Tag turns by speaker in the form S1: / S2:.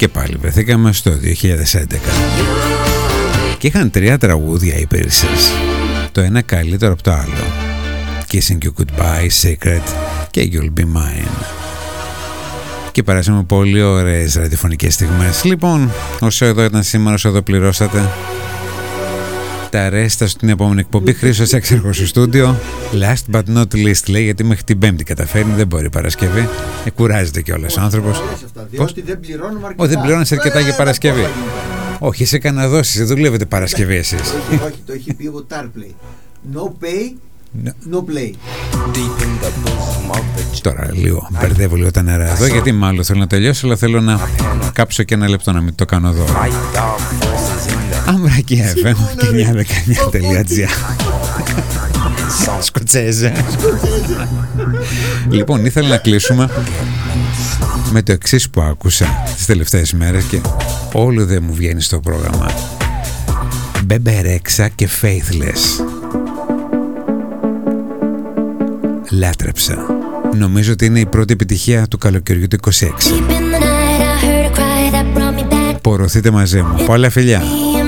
S1: Και πάλι βρεθήκαμε στο 2011 και είχαν 3 τραγούδια οι Piercers, το ένα καλύτερο από το άλλο: Kissing You Goodbye, Secret και You'll Be Mine. Και περάσαμε πολύ ωραίες ραδιοφωνικές στιγμές. Λοιπόν, όσο εδώ ήταν σήμερα, όσο εδώ πληρώσατε, τα ρέστα στην επόμενη εκπομπή. Χρήστος Έξαρχος στο στούντιο. Last but not least, λέει, γιατί μέχρι την Πέμπτη καταφέρνει, δεν μπορεί Παρασκευή. Κουράζεται κιόλας ο άνθρωπος.
S2: Διότι δεν πληρώνουμε αρκετά.
S1: Δεν πληρώνεις αρκετά για Παρασκευή. Όχι, είσαι κανένα δόσεις, δεν δουλεύετε Παρασκευή εσείς.
S2: Όχι, το έχει πει ο Tarplay. No pay, no play.
S1: Τώρα λίγο μπερδεύω λίγο τα νερά εδώ, γιατί μάλλον θέλω να τελειώσω, αλλά θέλω να κάψω και ένα λεπτό να μην το κάνω εδώ. Αμβρακή FM και 919.gr. Σκοτσέζε. Λοιπόν, ήθελα να κλείσουμε με το εξής που άκουσα τις τελευταίες μέρες και όλο δεν μου βγαίνει στο πρόγραμμα. Bebe Rexha και Faithless. Λάτρεψα. Νομίζω ότι είναι η πρώτη επιτυχία του καλοκαιριού του 26. Πορωθείτε μαζί μου. Πολλά φιλιά.